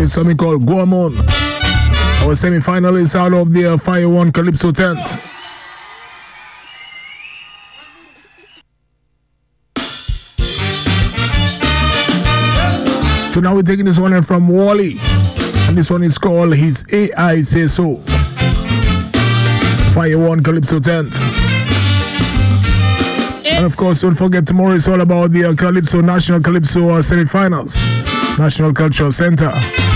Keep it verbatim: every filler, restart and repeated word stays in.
with something called Guamon. Our semi-finalists out of the uh, Fire One Calypso tent. So now we're taking this one in from Wally. And this one is called His A I Say So. Fire One Calypso tent. And of course, don't forget, tomorrow is all about the uh, Calypso, National Calypso uh, semi-finals. National Cultural Center.